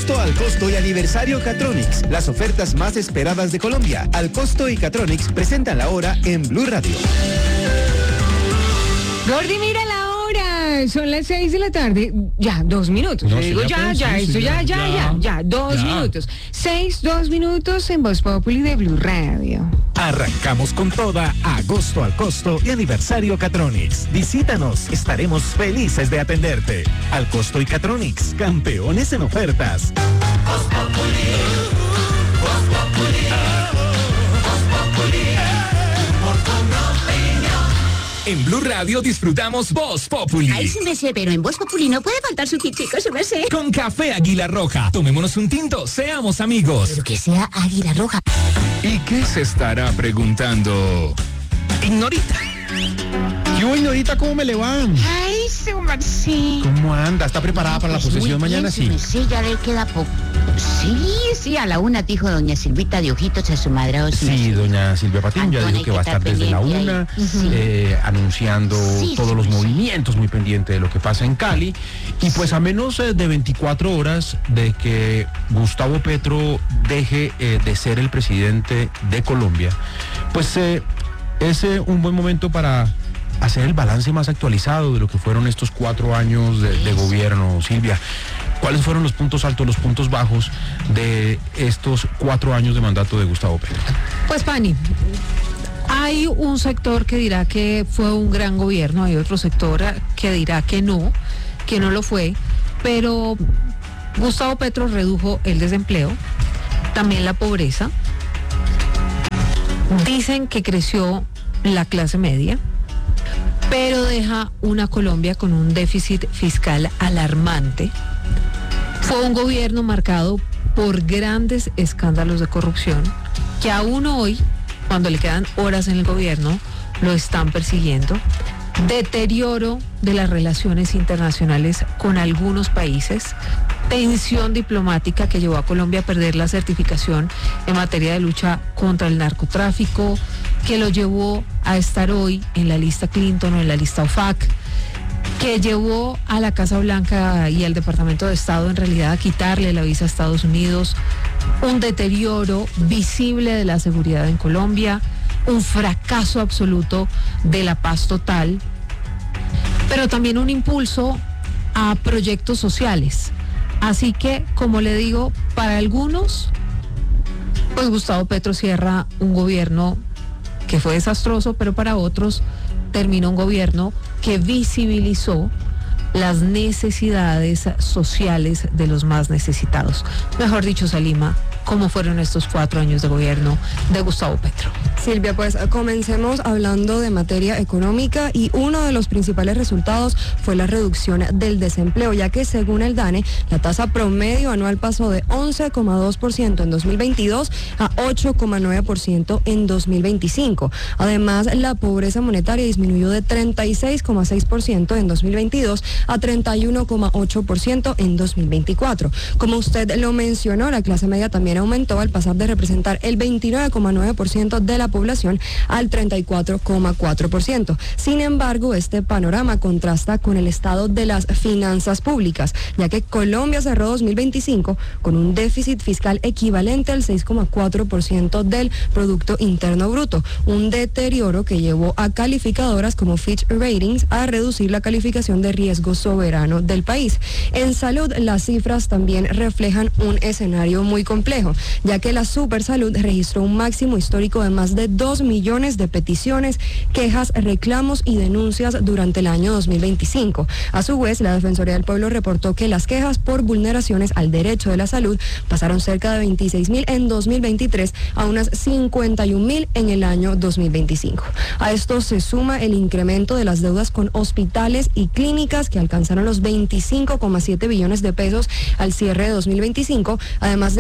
Gusto al Costo y aniversario Catronics, las ofertas más esperadas de Colombia. Al Costo y Catronics presentan la hora en Blue Radio. Gordy, mira la hora, son las 6 de la tarde, ya, 2 minutos, No, yo digo ya, 2 minutos, 2 minutos en Voz Populi de Blue Radio. Arrancamos con toda Agosto al Costo y aniversario Catronics. Visítanos, estaremos felices de atenderte. Al Costo y Catronics, campeones en ofertas. Voz Populi, Voz Populi, Voz Populi, por tu opinión. En Blue Radio disfrutamos Voz Populi. Ay, sí me sé, pero en Voz Populi no puede faltar su tintico, sí me sé. Con café Águila Roja. Tomémonos un tinto, seamos amigos. Pero que sea Águila Roja. ¿Y qué se estará preguntando Ignorita? Yo, Ignorita, ¿cómo me le van? Ay, su merced. ¿Cómo anda? ¿Está preparada para la posesión mañana? Sí. Sí, ya le queda poco. Sí, a la 1 dijo doña Silvita de Ojitos a su madre. Sí, doña Silvia Patiño ya dijo que va a estar desde la 1 anunciando todos los movimientos, muy pendiente de lo que pasa en Cali. Y pues a menos de 24 horas de que Gustavo Petro deje de ser el presidente de Colombia, pues es un buen momento para hacer el balance más actualizado de lo que fueron estos 4 años de gobierno. Silvia, ¿cuáles fueron los puntos altos, los puntos bajos de estos 4 años de mandato de Gustavo Petro? Pues, Pani, hay un sector que dirá que fue un gran gobierno, hay otro sector que dirá que no lo fue, pero Gustavo Petro redujo el desempleo, también la pobreza. Dicen que creció la clase media, pero deja una Colombia con un déficit fiscal alarmante. Fue un gobierno marcado por grandes escándalos de corrupción que aún hoy, cuando le quedan horas en el gobierno, lo están persiguiendo. Deterioro de las relaciones internacionales con algunos países, tensión diplomática que llevó a Colombia a perder la certificación en materia de lucha contra el narcotráfico, que lo llevó a estar hoy en la lista Clinton o en la lista OFAC, que llevó a la Casa Blanca y al Departamento de Estado en realidad a quitarle la visa a Estados Unidos, un deterioro visible de la seguridad en Colombia, un fracaso absoluto de la paz total, pero también un impulso a proyectos sociales. Así que, como le digo, para algunos, pues Gustavo Petro cierra un gobierno que fue desastroso, pero para otros termina un gobierno que visibilizó las necesidades sociales de los más necesitados. Mejor dicho, Salima, ¿cómo fueron estos 4 años de gobierno de Gustavo Petro? Silvia, pues comencemos hablando de materia económica y uno de los principales resultados fue la reducción del desempleo, ya que según el DANE, la tasa promedio anual pasó de 11,2% en 2022 a 8,9% en 2025. Además, la pobreza monetaria disminuyó de 36,6% en 2022 a 31,8% en 2024. Como usted lo mencionó, la clase media también aumentó al pasar de representar el 29,9% de la población al 34,4%. Sin embargo, este panorama contrasta con el estado de las finanzas públicas, ya que Colombia cerró 2025 con un déficit fiscal equivalente al 6,4% del Producto Interno Bruto, un deterioro que llevó a calificadoras como Fitch Ratings a reducir la calificación de riesgo soberano del país. En salud, las cifras también reflejan un escenario muy complejo, ya que la Supersalud registró un máximo histórico de más de 2 millones de peticiones, quejas, reclamos y denuncias durante el año 2025. A su vez, la Defensoría del Pueblo reportó que las quejas por vulneraciones al derecho de la salud pasaron cerca de 26.000 en 2023 a unas 51.000 en el año 2025. A esto se suma el incremento de las deudas con hospitales y clínicas que alcanzaron los 25,7 billones de pesos al cierre de 2025, además del cierre de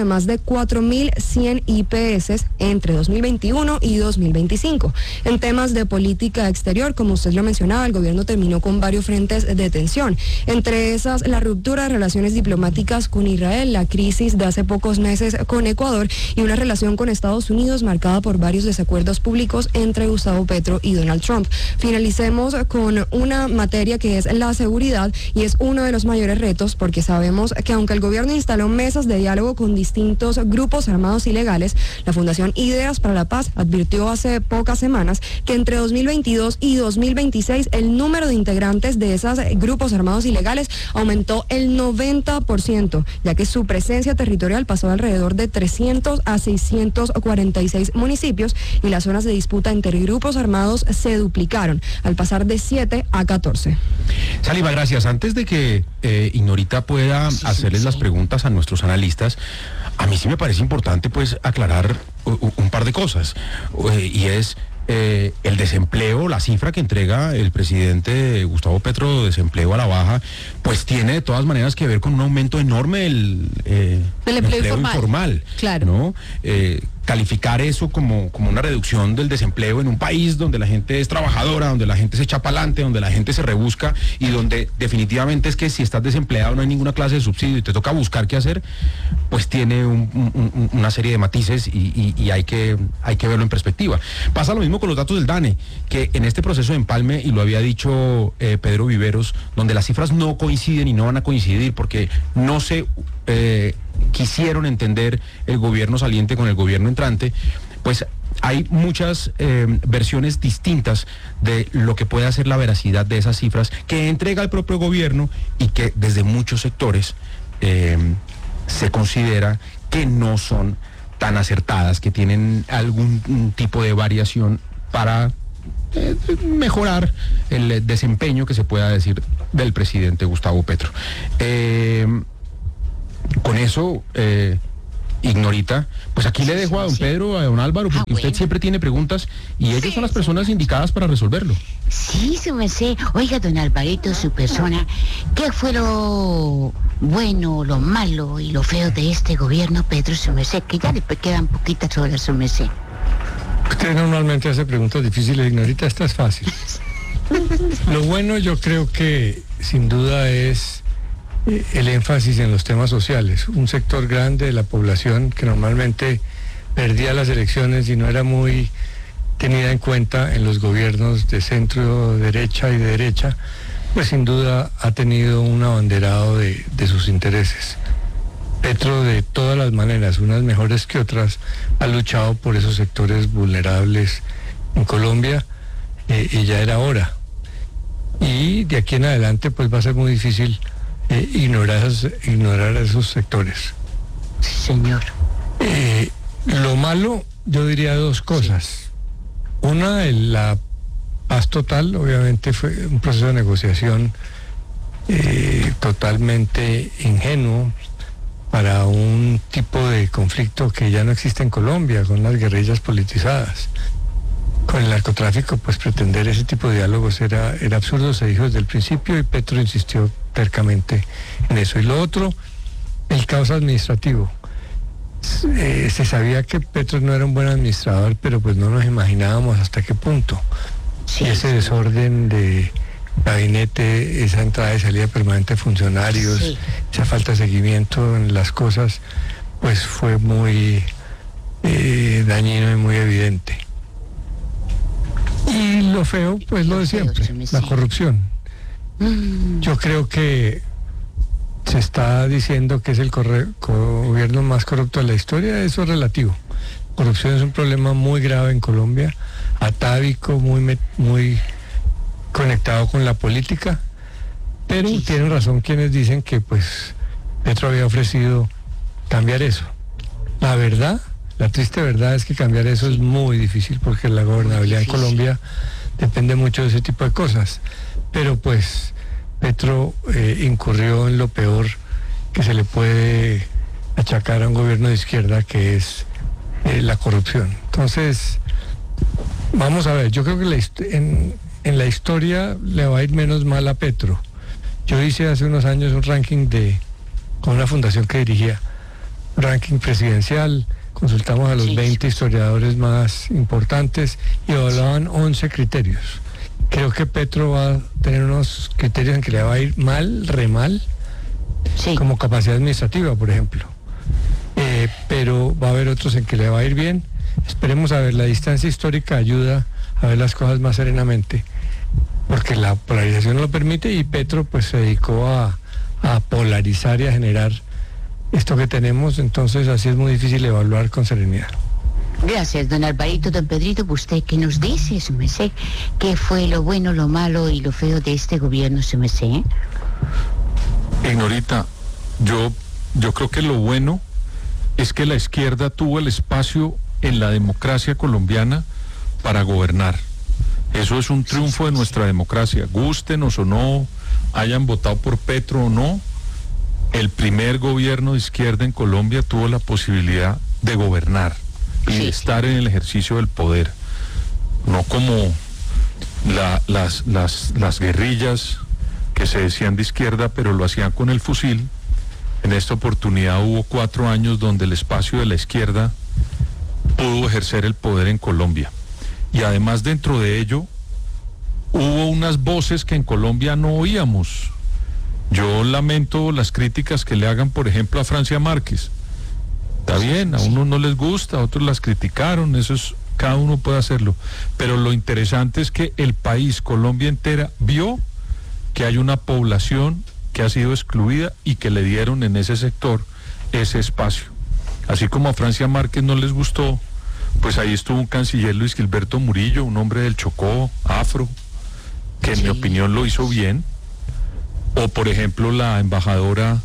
de más de 4.100 IPS entre 2021 y 2025. En temas de política exterior, como usted lo mencionaba, el gobierno terminó con varios frentes de tensión. Entre esas, la ruptura de relaciones diplomáticas con Israel, la crisis de hace pocos meses con Ecuador y una relación con Estados Unidos marcada por varios desacuerdos públicos entre Gustavo Petro y Donald Trump. Finalicemos con una materia que es la seguridad y es uno de los mayores retos porque sabemos que aunque el gobierno instaló mesas de diálogo con distintos grupos armados ilegales, la Fundación Ideas para la Paz advirtió hace pocas semanas que entre 2022 y 2026 el número de integrantes de esos grupos armados ilegales aumentó el 90%, ya que su presencia territorial pasó de alrededor de 300 a 646 municipios y las zonas de disputa entre grupos armados se duplicaron, al pasar de 7 a 14. Saliva, gracias. Antes de que Ignorita pueda hacerles las preguntas a nuestros analistas, a mí sí me parece importante pues aclarar un par de cosas, y es el desempleo, la cifra que entrega el presidente Gustavo Petro de desempleo a la baja, pues tiene de todas maneras que ver con un aumento enorme del empleo informal. Claro. ¿No? Calificar eso como una reducción del desempleo en un país donde la gente es trabajadora, donde la gente se echa para adelante, donde la gente se rebusca y donde definitivamente es que si estás desempleado no hay ninguna clase de subsidio y te toca buscar qué hacer, pues tiene una serie de matices y hay que verlo en perspectiva. Pasa lo mismo con los datos del DANE, que en este proceso de empalme, y lo había dicho Pedro Viveros, donde las cifras no coinciden y no van a coincidir porque no se quisieron entender el gobierno saliente con el gobierno entrante, pues hay muchas versiones distintas de lo que puede ser la veracidad de esas cifras que entrega el propio gobierno y que desde muchos sectores se considera que no son tan acertadas, que tienen algún tipo de variación para mejorar el desempeño que se pueda decir del presidente Gustavo Petro. Con eso, Ignorita, pues aquí le dejo a don Pedro, a don Álvaro, porque usted siempre tiene preguntas y ellos son las personas indicadas para resolverlo. Sí, su merced. Oiga, don Alvarito, su persona, ¿qué fue lo bueno, lo malo y lo feo de este gobierno, Pedro, su merced? Que ya le quedan poquitas horas, su merced. Usted normalmente hace preguntas difíciles, Ignorita, esta es fácil. Lo bueno yo creo que sin duda es el énfasis en los temas sociales. Un sector grande de la población que normalmente perdía las elecciones y no era muy tenida en cuenta en los gobiernos de centro, derecha y de derecha, pues sin duda ha tenido un abanderado de sus intereses. Petro, de todas las maneras, unas mejores que otras, ha luchado por esos sectores vulnerables en Colombia y ya era hora. Y de aquí en adelante pues va a ser muy difícil ignorar a esos sectores. Sí, señor. Lo malo, yo diría dos cosas. Una, la paz total, obviamente fue un proceso de negociación totalmente ingenuo para un tipo de conflicto que ya no existe en Colombia, con las guerrillas politizadas. Con el narcotráfico, pues pretender ese tipo de diálogos era absurdo, se dijo desde el principio y Petro insistió tercamente en eso. Y lo otro, el caos administrativo. Se sabía que Petro no era un buen administrador, pero pues no nos imaginábamos hasta qué punto. Sí, ese desorden de gabinete, esa entrada y salida permanente de funcionarios, sí, esa falta de seguimiento en las cosas, pues fue muy dañino y muy evidente. Y lo feo, pues lo de siempre, la corrupción. Yo creo que se está diciendo que es el gobierno más corrupto de la historia, eso es relativo. Corrupción es un problema muy grave en Colombia, atávico, muy conectado con la política, pero tienen razón quienes dicen que pues Petro había ofrecido cambiar eso. La verdad, la triste verdad es que cambiar eso es muy difícil porque la gobernabilidad en Colombia depende mucho de ese tipo de cosas, pero pues Petro incurrió en lo peor que se le puede achacar a un gobierno de izquierda, que es la corrupción. Entonces, vamos a ver, yo creo que en la historia le va a ir menos mal a Petro. Yo hice hace unos años un ranking con una fundación que dirigía ranking presidencial, consultamos a los 20 historiadores más importantes y evaluaban 11 criterios. Creo que Petro va a tener unos criterios en que le va a ir mal, re mal, como capacidad administrativa, por ejemplo. Pero va a haber otros en que le va a ir bien. Esperemos a ver, la distancia histórica ayuda a ver las cosas más serenamente, porque la polarización no lo permite y Petro pues se dedicó a polarizar y a generar esto que tenemos, entonces así es muy difícil evaluar con serenidad. Gracias, don Alvarito. Don Pedrito, ¿usted qué nos dice, su merced? ¿Qué fue lo bueno, lo malo y lo feo de este gobierno, su merced? Ignorita, yo creo que lo bueno es que la izquierda tuvo el espacio en la democracia colombiana para gobernar. Eso es un triunfo de nuestra democracia. Gústenos o no, hayan votado por Petro o no, el primer gobierno de izquierda en Colombia tuvo la posibilidad de gobernar y de estar en el ejercicio del poder. No como las guerrillas que se decían de izquierda, pero lo hacían con el fusil. En esta oportunidad hubo 4 años donde el espacio de la izquierda pudo ejercer el poder en Colombia. Y además dentro de ello hubo unas voces que en Colombia no oíamos. Yo lamento las críticas que le hagan, por ejemplo, a Francia Márquez. Está bien, a unos no les gusta, a otros las criticaron, eso es, cada uno puede hacerlo. Pero lo interesante es que el país, Colombia entera, vio que hay una población que ha sido excluida y que le dieron en ese sector ese espacio. Así como a Francia Márquez no les gustó, pues ahí estuvo un canciller, Luis Gilberto Murillo, un hombre del Chocó, afro, que en mi opinión lo hizo bien. O por ejemplo la embajadora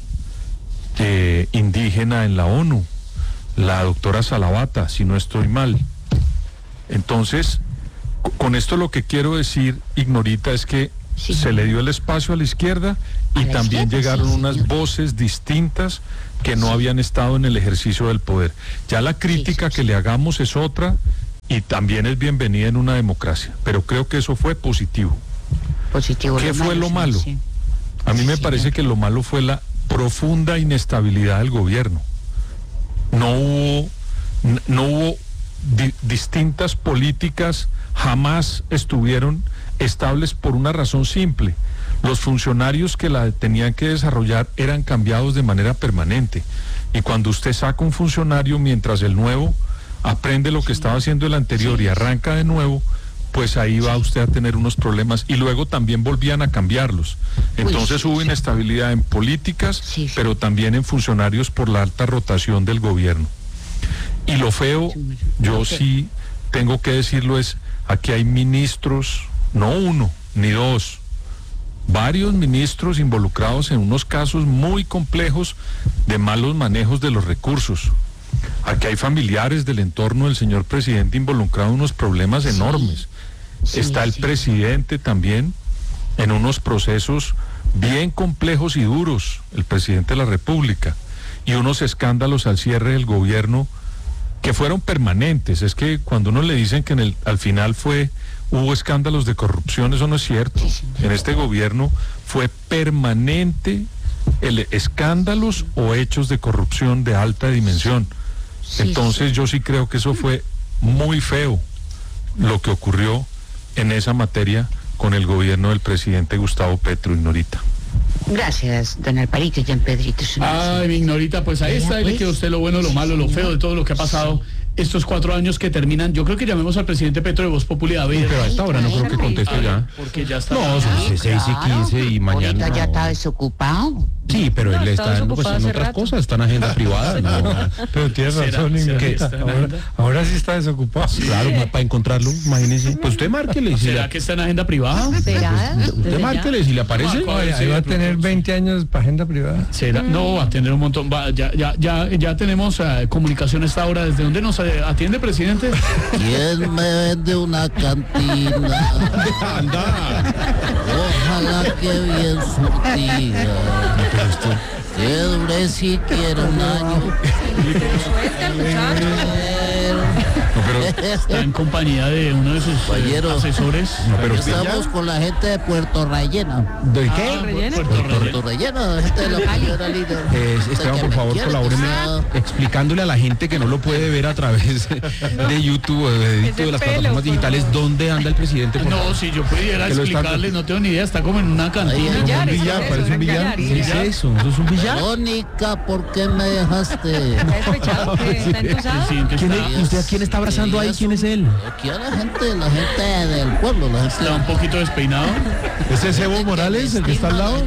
indígena en la ONU, la doctora Salavata, si no estoy mal. Entonces, con esto lo que quiero decir, Ignorita, es que se le dio el espacio a la izquierda y también llegaron unas voces distintas que no habían estado en el ejercicio del poder. Ya la crítica que le hagamos es otra y también es bienvenida en una democracia, pero creo que eso fue positivo. ¿Qué fue lo malo? A mí me parece que lo malo fue la profunda inestabilidad del gobierno. No hubo distintas políticas, jamás estuvieron estables por una razón simple. Los funcionarios que la tenían que desarrollar eran cambiados de manera permanente. Y cuando usted saca un funcionario mientras el nuevo aprende lo que estaba haciendo el anterior y arranca de nuevo, pues ahí va usted a tener unos problemas. Y luego también volvían a cambiarlos. Entonces hubo inestabilidad en políticas, pero también en funcionarios por la alta rotación del gobierno. Y lo feo, yo sí tengo que decirlo, es aquí hay ministros, no uno ni dos, varios ministros involucrados en unos casos muy complejos de malos manejos de los recursos. Aquí hay familiares del entorno del señor presidente involucrados en unos problemas enormes. Está el presidente también en unos procesos bien complejos y duros, el presidente de la República, y unos escándalos al cierre del gobierno que fueron permanentes. Es que cuando uno le dicen que al final hubo escándalos de corrupción, eso no es cierto. En este gobierno fue permanente escándalos o hechos de corrupción de alta dimensión. Entonces yo sí creo que eso fue muy feo lo que ocurrió en esa materia con el gobierno del presidente Gustavo Petro, Ignorita. Gracias, don Alvarito y don Pedrito. Ay, mi Ignorita, pues ahí está, le quedó usted lo bueno, lo malo, lo feo de todo lo que ha pasado estos 4 años que terminan. Yo creo que llamemos al presidente Petro de Voz Populi a ver. Pero a esta hora no creo que conteste ya. Porque ya está. No, son 6 y 15 y mañana. Ahorita ya está desocupado. Sí, pero él está en otras cosas, está en agenda privada. No. Pero tienes razón, Ignorita. Ahora sí está desocupado. Claro, para encontrarlo, imagínese. Pues usted márquele. ¿Será que está en agenda privada? ¿Será? Usted márquele, si le aparece. Ahí va a tener 20 años para agenda privada. ¿Será? No, va a tener un montón. Ya tenemos comunicación a esta hora. ¿Desde dónde nos atiende, presidente? ¿Quién me vende una cantina? Anda. Ojalá que bien surtida. Que dure siquiera un año. Está en compañía de uno de sus asesores. No, pero Estamos con la gente de Puerto Rellena. ¿De qué? Puerto Rellena, gente de la primera línea. Esteban, por favor, colabóreme explicándole a la gente que no lo puede ver a través de YouTube o de las plataformas digitales dónde anda el presidente. No, si yo pudiera explicarle, no tengo ni idea, está como en una cantina. Un billar, parece un billar. ¿Qué es eso? ¿Eso es un billar? Verónica, ¿por qué me dejaste? ¿Está entusado? ¿Usted a quién está abrazando ahí? ¿Quién es él? Aquí a la gente del pueblo. La gente Está un poquito despeinado. ¿Ese es Evo Morales, el que está al lado?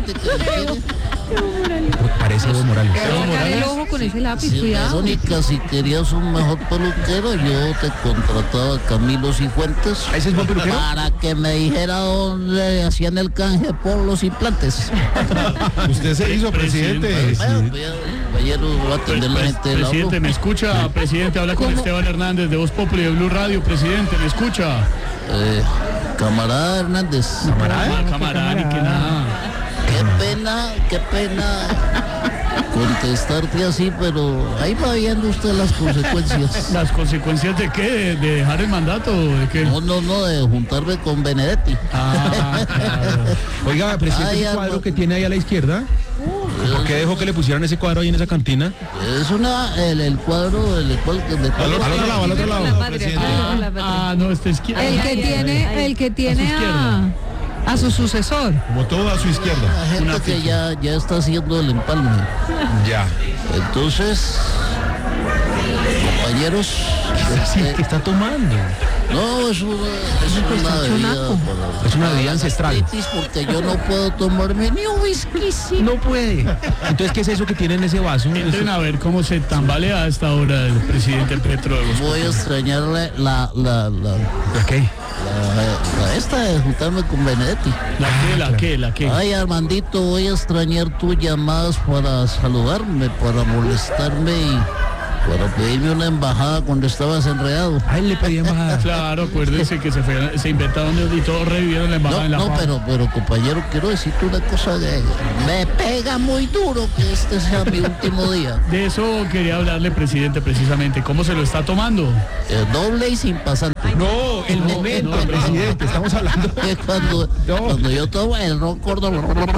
Parece Evo Morales. El ojo con ese lápiz, Sí, cuidado. Verónica, si querías un mejor peluquero, yo te contrataba a Camilo Cifuentes. ¿Ese es buen peluquero? Para que me dijera dónde hacían el canje por los implantes. Usted se hizo presidente. Caballero, va a atender la gente de la Presidente, ¿me escucha? Presidente, habla con Esteban Hernández de Voz Populi de Blue Radio. Presidente, ¿me escucha? Camarada Hernández. Camarada, ni que nada. Qué pena contestarte así, pero ahí va viendo usted las consecuencias. ¿Las consecuencias de qué? ¿De dejar el mandato? ¿De qué? No, de juntarme con Benedetti. Claro. Oiga, presidente, ese cuadro que tiene ahí a la izquierda, ¿por qué dejó que le pusieran ese cuadro ahí en esa cantina? Es el cuadro al otro lado. No, esta izquierda. El que tiene a su sucesor. Como todo a su izquierda. La gente que ya está haciendo el empalme. Ya. Entonces, compañeros, ¿Qué está tomando? no, es una bebida Es una bebida ancestral. porque yo no puedo tomarme ni un whisky. No puede. Entonces, ¿qué es eso que tiene en ese vaso? Entren a ver cómo se tambalea a esta hora el presidente Petro de Voz Voy a Populi. extrañarle la ¿Qué? esta de juntarme con Benedetti. ¿La qué? Ay, Armandito, voy a extrañar tus llamadas para saludarme, para molestarme y para pedirme una embajada cuando estabas enredado. Ay, le pedí embajada. Claro, acuérdense que se inventaron y todos revivieron la embajada en la fama. pero compañero, quiero decirte una cosa que me pega muy duro que este sea mi último día. De eso quería hablarle, presidente, precisamente. ¿Cómo se lo está tomando? Doble y sin pasante. No, el momento, presidente, estamos hablando. Que cuando yo tomo el ron córdoba,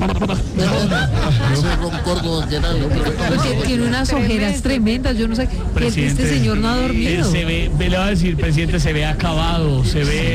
ese ron córdoba que era Tiene unas ojeras tremendas, yo no sé. Presidente, Este señor no ha dormido. Él se ve, le va a decir, presidente, se ve acabado, se ve